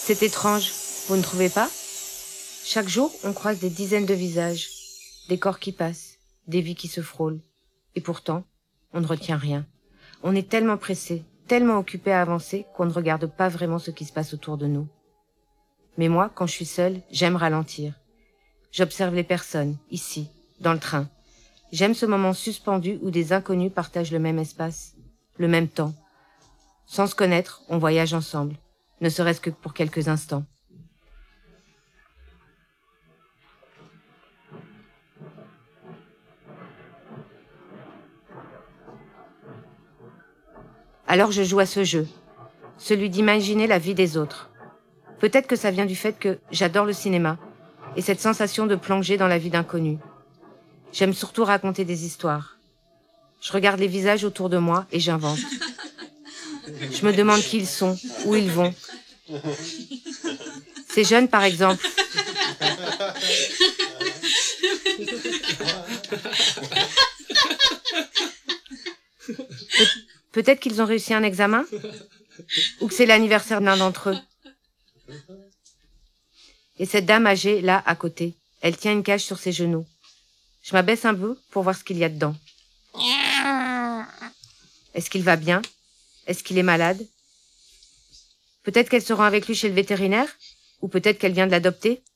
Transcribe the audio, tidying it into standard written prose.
C'est étrange, vous ne trouvez pas? Chaque jour, on croise des dizaines de visages, des corps qui passent, des vies qui se frôlent. Et pourtant, on ne retient rien. On est tellement pressé, tellement occupé à avancer qu'on ne regarde pas vraiment ce qui se passe autour de nous. Mais moi, quand je suis seule, j'aime ralentir. J'observe les personnes, ici, dans le train. J'aime ce moment suspendu où des inconnus partagent le même espace, le même temps. Sans se connaître, on voyage ensemble, ne serait-ce que pour quelques instants. Alors je joue à ce jeu, celui d'imaginer la vie des autres. Peut-être que ça vient du fait que j'adore le cinéma et cette sensation de plonger dans la vie d'inconnus. J'aime surtout raconter des histoires. Je regarde les visages autour de moi et j'invente. Je me demande qui ils sont, où ils vont. Ces jeunes, par exemple. Peut-être qu'ils ont réussi un examen? Ou que c'est l'anniversaire d'un d'entre eux? Et cette dame âgée, là, à côté, elle tient une cage sur ses genoux. Je m'abaisse un peu pour voir ce qu'il y a dedans. Est-ce qu'il va bien? Est-ce qu'il est malade? Peut-être qu'elle se rend avec lui chez le vétérinaire? Ou peut-être qu'elle vient de l'adopter?